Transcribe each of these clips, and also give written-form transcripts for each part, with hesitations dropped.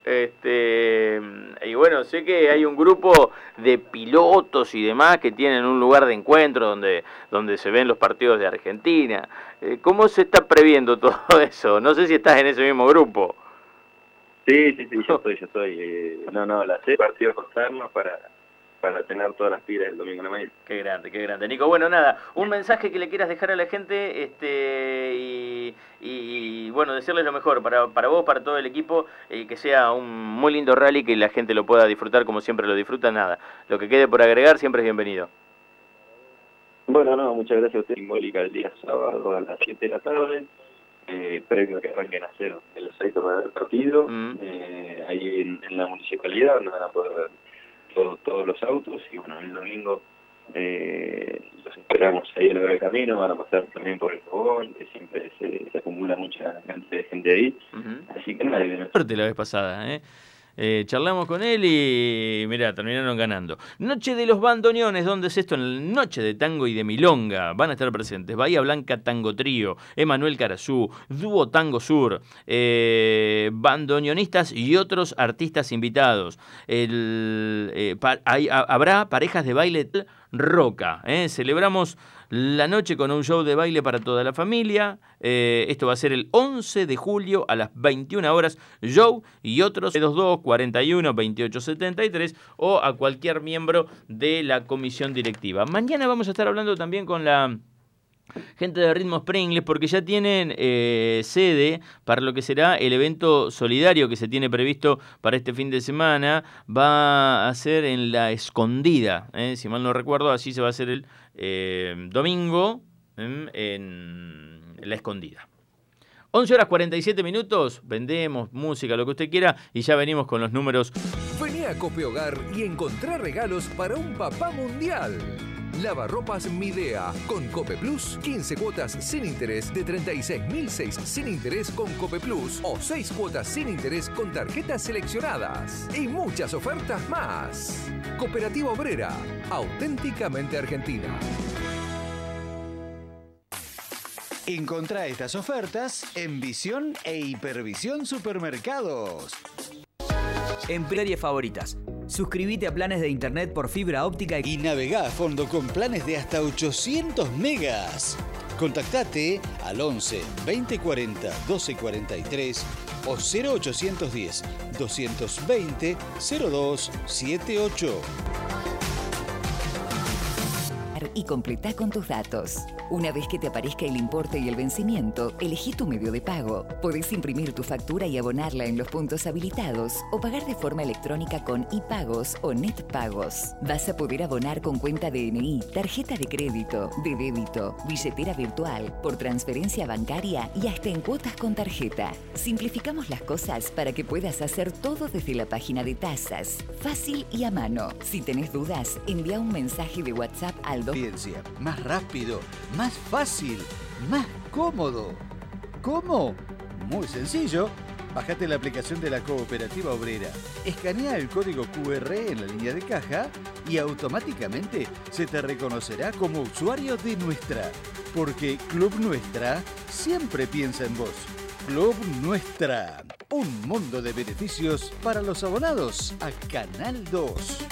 Y bueno, sé que hay un grupo de pilotos y demás que tienen un lugar de encuentro donde se ven los partidos de Argentina. ¿Cómo se está previendo todo eso? No sé si estás en ese mismo grupo. Sí, yo estoy. No, la sé, partidos externos para tener todas las pilas el domingo en la mañana. Qué grande, Nico. Bueno, nada, un mensaje que le quieras dejar a la gente, y bueno, decirles lo mejor para vos, para todo el equipo, que sea un muy lindo rally, que la gente lo pueda disfrutar como siempre lo disfruta. Nada, lo que quede por agregar siempre es bienvenido. Bueno, no, muchas gracias a usted. Simbólica el día sábado a las 7 de la tarde, previo a que arranquen a hacer el aceite para el partido, ahí en la municipalidad, donde van a poder ver todos los autos, y bueno, el domingo los esperamos ahí en el camino, van a pasar también por el fogón, que siempre se acumula mucha cantidad de gente ahí, así que nada, bien. Suerte la vez pasada, charlamos con él y mirá, terminaron ganando. Noche de los bandoneones, ¿dónde es esto? En la noche de tango y de milonga van a estar presentes Bahía Blanca Tango Trío, Emanuel Carazú, Dúo Tango Sur, bandoneonistas y otros artistas invitados. Habrá parejas de baile roca. Celebramos la noche con un show de baile para toda la familia. Esto va a ser el 11 de julio a las 21 horas. Joe y otros 22 41 28 73 o a cualquier miembro de la comisión directiva. Mañana vamos a estar hablando también con la gente de Ritmos Pringles, porque ya tienen sede para lo que será el evento solidario que se tiene previsto para este fin de semana. Va a ser en La Escondida, si mal no recuerdo, así se va a hacer el domingo en La Escondida. 11 horas 47 minutos, vendemos música, lo que usted quiera, y ya venimos con los números. Vení a Cope Hogar y encontrá regalos para un papá mundial. Lavarropas Midea con Cope Plus, 15 cuotas sin interés de 36.006 sin interés con Cope Plus o 6 cuotas sin interés con tarjetas seleccionadas y muchas ofertas más. Cooperativa Obrera, auténticamente argentina. Encontrá estas ofertas en Visión e Hipervisión Supermercados. Empresaria favoritas. Suscríbete a planes de internet por fibra óptica y navegá a fondo con planes de hasta 800 megas. Contactate al 11 2040 1243 o 0810 220 0278. Y completá con tus datos. Una vez que te aparezca el importe y el vencimiento, elegí tu medio de pago. Podés imprimir tu factura y abonarla en los puntos habilitados o pagar de forma electrónica con iPagos o NetPagos. Vas a poder abonar con cuenta DNI, tarjeta de crédito, de débito, billetera virtual, por transferencia bancaria y hasta en cuotas con tarjeta. Simplificamos las cosas para que puedas hacer todo desde la página de tasas. Fácil y a mano. Si tenés dudas, envía un mensaje de WhatsApp al 2. Más rápido, más fácil, más cómodo. ¿Cómo? Muy sencillo. Bájate la aplicación de la Cooperativa Obrera, escanea el código QR en la línea de caja y automáticamente se te reconocerá como usuario de Nuestra. Porque Club Nuestra siempre piensa en vos. Club Nuestra, un mundo de beneficios para los abonados a Canal 2.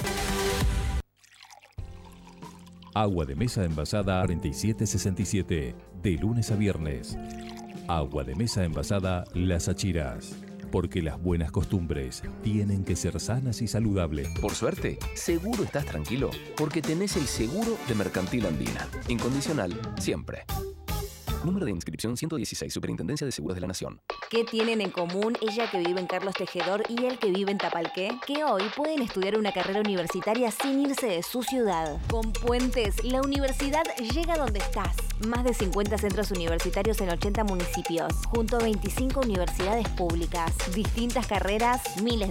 Agua de mesa envasada 4767, de lunes a viernes. Agua de mesa envasada Las Achiras, porque las buenas costumbres tienen que ser sanas y saludables. Por suerte, seguro estás tranquilo, porque tenés el seguro de Mercantil Andina. Incondicional, siempre. Número de inscripción 116, Superintendencia de Seguros de la Nación. ¿Qué tienen en común ella que vive en Carlos Tejedor y él que vive en Tapalqué? Que hoy pueden estudiar una carrera universitaria sin irse de su ciudad. Con Puentes, la universidad llega donde estás. Más de 50 centros universitarios en 80 municipios, junto a 25 universidades públicas. Distintas carreras, miles